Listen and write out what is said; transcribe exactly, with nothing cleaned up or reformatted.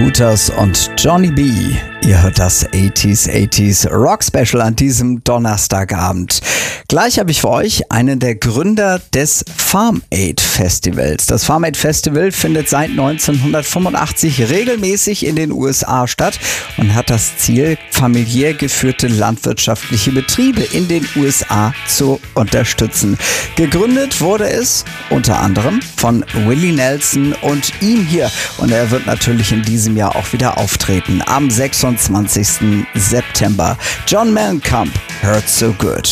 Hooters und Johnny B. Ihr hört das achtziger achtziger Rock Special an diesem Donnerstagabend. Gleich habe ich für euch einen der Gründer des Farm Aid Festivals. Das Farm Aid Festival findet seit neunzehnhundertfünfundachtzig regelmäßig in den U S A statt und hat das Ziel, familiär geführte landwirtschaftliche Betriebe in den U S A zu unterstützen. Gegründet wurde es unter anderem von Willie Nelson und ihm hier. Und er wird natürlich in diesem Jahr auch wieder auftreten. Am sechsundzwanzigsten September. John Mellencamp, Hurt So Good.